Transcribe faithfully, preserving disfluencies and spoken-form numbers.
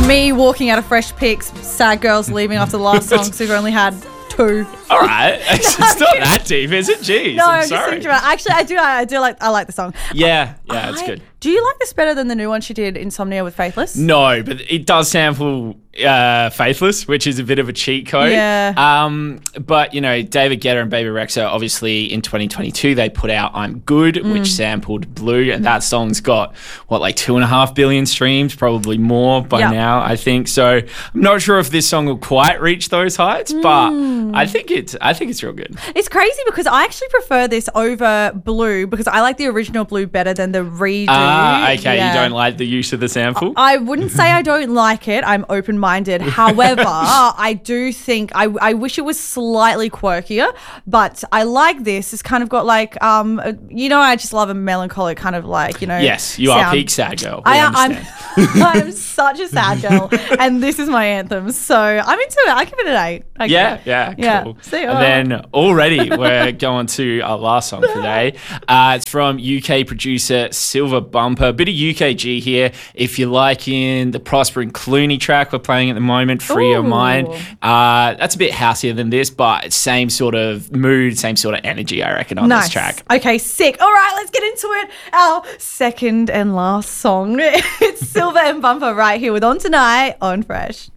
Me walking out of Fresh Picks, sad girls leaving after the last song, so we've only had two. All right, it's not that deep, is it? Jeez, No, I'm I'm just sorry. thinking about. Actually, I do. I do like. I like the song. Yeah, yeah, it's I- good. Do you like this better than the new one she did, Insomnia with Faithless? No, but it does sample uh, Faithless, which is a bit of a cheat code. Yeah. Um, but, you know, David Guetta and Baby Rexha, obviously in twenty twenty-two, they put out I'm Good, Mm. which sampled Blue. And that song's got, what, like two and a half billion streams, probably more by Yeah. now, I think. So I'm not sure if this song will quite reach those heights, but Mm. I think it's, I think it's real good. It's crazy because I actually prefer this over Blue because I like the original Blue better than the redo. Ah, okay. Yeah. You don't like the use of the sample? I wouldn't say I don't like it. I'm open-minded. However, I do think I, I wish it was slightly quirkier, but I like this. It's kind of got like, um, a- you know, I just love a melancholic kind of like, you know. Yes, you are sound. peak sad girl. We I, understand. I'm, I'm such a sad girl, and this is my anthem. So I'm into it. I give it an eight. I give Yeah, it- yeah, Yeah. cool. See, and oh. then already we're going to our last song today. Uh, it's from U K producer Silver Bumper. Bit of U K G here. If you're liking the Prosper and Clooney track we're playing at the moment, Free Your Ooh. Mind, uh, that's a bit houseier than this, but same sort of mood, same sort of energy, I reckon, on Nice. this track. Okay, sick. All right, let's get into it. Our second and last song. It's Silver and Bumper right here with On Tonight on Fresh.